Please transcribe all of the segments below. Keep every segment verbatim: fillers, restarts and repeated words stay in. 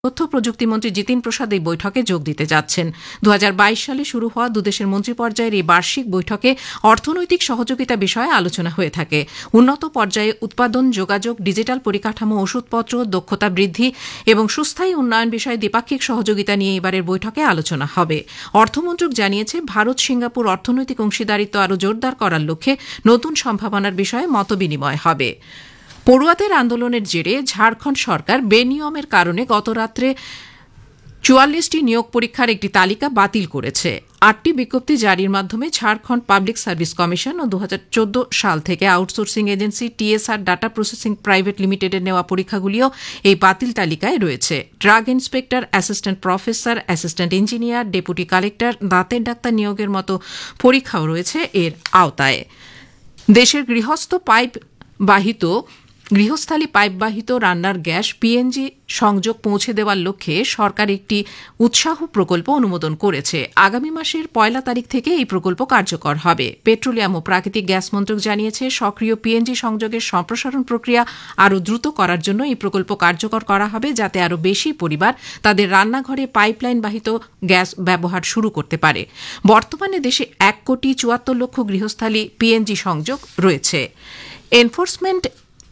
তথ্য প্রযুক্তিমন্ত্রী জিতিন প্রসাদ এই বৈঠকে যোগ দিতে যাচ্ছেন। দু হাজার বাইশ সালে শুরু হওয়া দুদেশের মন্ত্রী পর্যায়ের এই বার্ষিক বৈঠকে অর্থনৈতিক সহযোগিতা বিষয়ে আলোচনা হয়ে থাকে। উন্নত পর্যায়ে উৎপাদন, যোগাযোগ, ডিজিটাল পরিকাঠামো, ওষুধপত্র, দক্ষতা বৃদ্ধি এবং সুস্থায়ী উন্নয়ন বিষয়ে দ্বিপাক্ষিক সহযোগিতা নিয়ে এবারের বৈঠকে আলোচনা হবে। অর্থমন্ত্রক জানিয়েছে, ভারত সিঙ্গাপুর অর্থনৈতিক অংশীদারিত্ব আরও জোরদার করার লক্ষ্যে নতুন সম্ভাবনার বিষয়ে মতবিনিময় হবে। পড়ুয়াদের আন্দোলনের জেরে ঝাড়খণ্ড সরকার বেনিয়মের কারণে গতরাত্রে চুয়াল্লিশটি নিয়োগ পরীক্ষার একটি তালিকা বাতিল করেছে। আটটি বিজ্ঞপ্তি জারির মাধ্যমে ঝাড়খণ্ড পাবলিক সার্ভিস কমিশন ও দু হাজার চোদ্দ সাল থেকে outsourcing agency TSR data processing private লিমিটেডের নেওয়া পরীক্ষাগুলিও এই বাতিল তালিকায় রয়েছে। Drug inspector, assistant professor, assistant engineer, deputy collector, দাঁতের ডাক্তার নিয়োগের মতো পরীক্ষাও রয়েছে এর আওতায়। দেশের গৃহস্থ পাইপ বাহিত গৃহস্থালী পাইপবাহিত রান্নার গ্যাস পিএনজি সংযোগ পৌঁছে দেওয়ার লক্ষ্যে সরকার একটি উৎসাহ প্রকল্প অনুমোদন করেছে। আগামী মাসের পয়লা তারিখ থেকে এই প্রকল্প কার্যকর হবে। পেট্রোলিয়াম ও প্রাকৃতিক গ্যাস মন্ত্রক জানিয়েছে, সক্রিয় পিএনজি সংযোগের সম্প্রসারণ প্রক্রিয়া আরও দ্রুত করার জন্য এই প্রকল্প কার্যকর করা হবে, যাতে আরও বেশি পরিবার তাদের রান্নাঘরে পাইপলাইন বাহিত গ্যাস ব্যবহার শুরু করতে পারে। বর্তমানে দেশে এক কোটি চুয়াত্তর লক্ষ গৃহস্থালী পিএনজি সংযোগ রয়েছে। এনফোর্সমেন্ট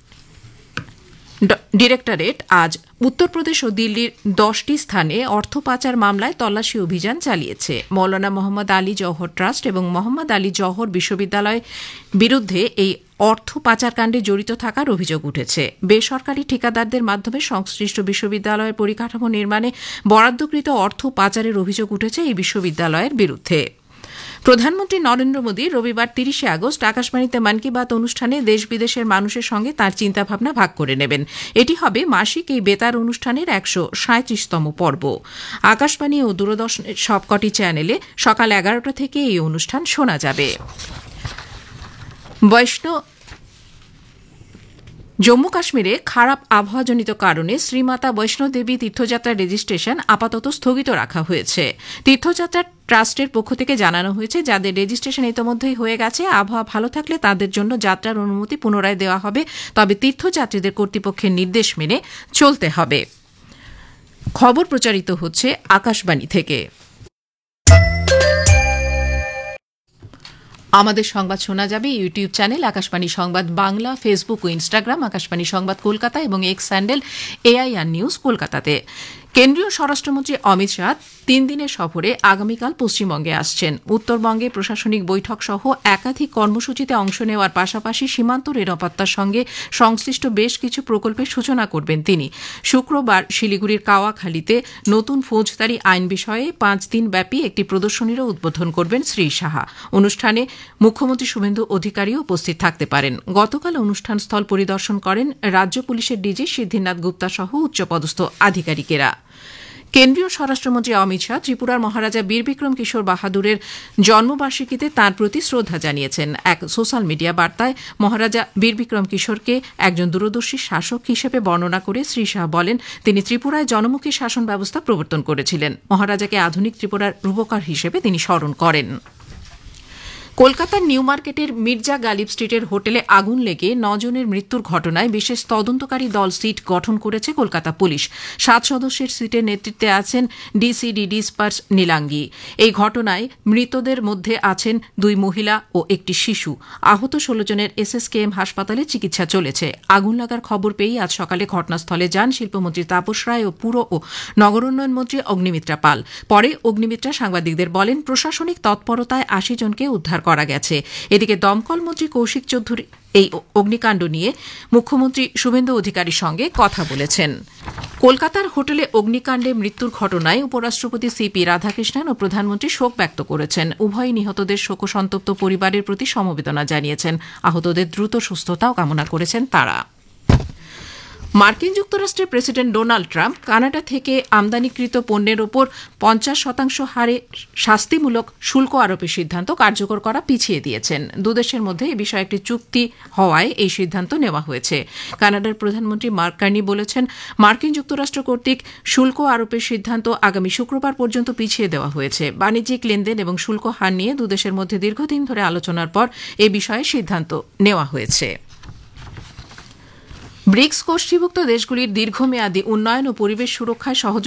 ডিরেক্টরেট আজ উত্তরপ্রদেশ ও দিল্লির দশটি স্থানে অর্থ পাচার মামলায় তল্লাশি অভিযান চালিয়েছে। মৌলানা মোহাম্মদ আলী জওহর ট্রাস্ট এবং মোহাম্মদ আলী জওহর বিশ্ববিদ্যালয় বিরুদ্ধে এই অর্থ পাচারকাণ্ডে জড়িত থাকার অভিযোগ উঠেছে। বেসরকারি ঠিকাদারদের মাধ্যমে সংশ্লিষ্ট বিশ্ববিদ্যালয়ের পরিকাঠামো নির্মাণে বরাদ্দকৃত অর্থ পাচারের অভিযোগ উঠেছে এই বিশ্ববিদ্যালয়ের বিরুদ্ধে। প্রধানমন্ত্রী নরেন্দ্র মোদী রবিবার তিরিশে আগস্ট আকাশবাণীতে মন কি বাত অনুষ্ঠানে দেশ বিদেশের মানুষের সঙ্গে তাঁর চিন্তাভাবনা ভাগ করে নেবেন। এটি হবে মাসিক এই বেতার অনুষ্ঠানের একশো সাঁত্রিশতম পর্ব। আকাশবাণী ও দূরদর্শনের সবকটি চ্যানেলে সকাল এগারোটা থেকে এই অনুষ্ঠান শোনা যাবে। বৈষ্ণব জম্মু কাশ্মীরে খারাপ আবহাওয়াজনিত কারণে শ্রীমাতা বৈষ্ণোদেবী তীর্থযাত্রার রেজিস্ট্রেশন আপাতত স্থগিত রাখা হয়েছে। তীর্থযাত্রার ট্রাস্টের পক্ষ থেকে জানানো হয়েছে, যাদের রেজিস্ট্রেশন ইতোমধ্যেই হয়ে গেছে, আবহাওয়া ভালো থাকলে তাদের জন্য যাত্রার অনুমতি পুনরায় দেওয়া হবে, তবে তীর্থযাত্রীদের কর্তৃপক্ষের নির্দেশ মেনে চলতে হবে। খবর প্রচারিত হচ্ছে আকাশবাণী থেকে। আমাদের সংবাদ শোনা যাবে ইউটিউব চ্যানেল আকাশবাণী সংবাদ বাংলা, ফেসবুক ও ইনস্টাগ্রাম আকাশবাণী সংবাদ কলকাতা এবং এক্স হ্যান্ডেল এআইআর নিউজ কলকাতাতে। কেন্দ্রীয় স্বরাষ্ট্রমন্ত্রী অমিত শাহ তিন দিনের সফরে আগামীকাল পশ্চিমবঙ্গে আসছেন। উত্তরবঙ্গে প্রশাসনিক বৈঠক সহ একাধিক কর্মসূচিতে অংশ নেওয়ার পাশাপাশি সীমান্ত নিরাপত্তার সঙ্গে সংশ্লিষ্ট বেশ কিছু প্রকল্পের সূচনা করবেন তিনি। শুক্রবার শিলিগুড়ির কাওয়াখালীতে নতুন ফৌজদারি আইন বিষয়ে পাঁচ দিন ব্যাপী একটি প্রদর্শনীরও উদ্বোধন করবেন শ্রী সাহা। অনুষ্ঠানে মুখ্যমন্ত্রী শুভেন্দু অধিকারীও উপস্থিত থাকতে পারেন। গতকাল অনুষ্ঠানস্থল পরিদর্শন করেন রাজ্য পুলিশের ডিজি সিদ্ধিনাথ গুপ্তা সহ উচ্চপদস্থ আধিকারিকেরা। কেন্দ্রীয় স্বরাষ্ট্রমন্ত্রী অমিত শাহ ত্রিপুরার মহারাজা বীরবিক্রম কিশোর বাহাদুরের জন্মবার্ষিকীতে তাঁর প্রতি শ্রদ্ধা জানিয়েছেন। এক সোশ্যাল মিডিয়া বার্তায় মহারাজা বীরবিক্রম কিশোরকে একজন দূরদর্শী শাসক হিসেবে বর্ণনা করে শ্রী শাহ বলেন, তিনি ত্রিপুরায় জনমুখী শাসন ব্যবস্থা প্রবর্তন করেছিলেন। মহারাজাকে আধুনিক ত্রিপুরার রূপকার হিসেবে তিনি স্মরণ করেন। কলকাতার নিউ মার্কেটের মির্জা গালিব স্ট্রিটের হোটেলে আগুন লেগে নজনের মৃত্যুর ঘটনায় বিশেষ তদন্তকারী দল সিট গঠন করেছে কলকাতা পুলিশ। সাত সদস্যের সিটের নেতৃত্বে আছেন ডিসিডি ডিসপার্স নীলাঙ্গী। এই ঘটনায় মৃতদের মধ্যে আছেন দুই মহিলা ও একটি শিশু। আহত ষোলো জনের এসএসকেএম হাসপাতালে চিকিৎসা চলেছে। আগুন লাগার খবর পেয়েই আজ সকালে ঘটনাস্থলে যান শিল্পমন্ত্রী তাপস রায় ও পুর ও নগরোন্নয়ন মন্ত্রী অগ্নিমিত্রা পাল। পরে অগ্নিমিত্রা সাংবাদিকদের বলেন, প্রশাসনিক তৎপরতায় আশি জনকে উদ্ধার করা গেছে। এদিকে দমকল মন্ত্রী কৌশিক চৌধুরী এই অগ্নিকাণ্ড নিয়ে মুখ্যমন্ত্রী শুভেন্দু অধিকারীর সঙ্গে কথা বলেছেন। কলকাতার হোটেলে অগ্নিকাণ্ডে মৃত্যুর ঘটনায় উপরাষ্ট্রপতি সিপি রাধাকৃষ্ণন ও প্রধানমন্ত্রী শোক ব্যক্ত করেছেন। উভয় নিহতদের শোকসন্তপ্ত পরিবারের প্রতি সমবেদনা জানিয়েছেন। আহতদের দ্রুত সুস্থতাও কামনা করেছেন তারা। মার্কিন যুক্তরাষ্ট্রের প্রেসিডেন্ট ডোনাল্ড ট্রাম্প কানাডা থেকে আমদানিকৃত পণ্যের ওপর পঞ্চাশ শতাংশ হারে শাস্তিমূলক শুল্ক আরোপের সিদ্ধান্ত কার্যকর করা পিছিয়ে দিয়েছেন। দুদেশের মধ্যে এ বিষয়ে একটি চুক্তি হওয়ায় এই সিদ্ধান্ত নেওয়া হয়েছে। কানাডার প্রধানমন্ত্রী মার্ক কার্নি বলেছেন, মার্কিন যুক্তরাষ্ট্র কর্তৃক শুল্ক আরোপের সিদ্ধান্ত আগামী শুক্রবার পর্যন্ত পিছিয়ে দেওয়া হয়েছে। বাণিজ্যিক লেনদেন এবং শুল্ক হার নিয়ে দুদেশের মধ্যে দীর্ঘদিন ধরে আলোচনার পর এ বিষয়ে সিদ্ধান্ত নেওয়া হয়েছে। ব্রিক্স গোষ্ঠীভুক্ত দেশগুলির দীর্ঘমেয়াদী উন্নয়ন ও পরিবেশ সুরক্ষায় সহযোগিতা